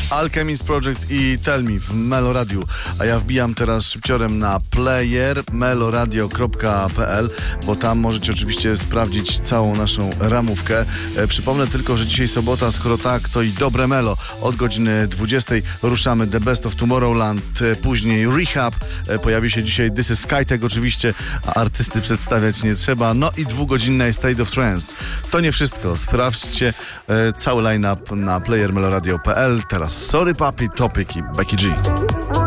Alchemist Project i Tell Me w Meloradiu. A ja wbijam teraz szybciorem na player meloradio.pl, bo tam możecie oczywiście sprawdzić całą naszą ramówkę. Przypomnę tylko, że dzisiaj sobota, skoro tak, to i dobre melo. Od godziny 20 ruszamy The Best of Tomorrowland, później Rehab. Pojawi się dzisiaj This is Skytech oczywiście, a artysty przedstawiać nie trzeba. No i 2-godzinne State of Trance. To nie wszystko. Sprawdźcie cały line-up na playermeloradio.pl. Teraz Sorry Papi, Topic i Becky G.